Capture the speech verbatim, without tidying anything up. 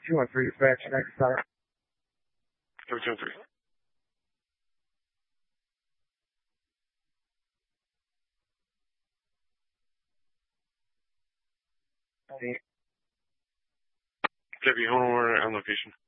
two one three dispatch, next stop. three two one three. Deputy, hold on, we're on location.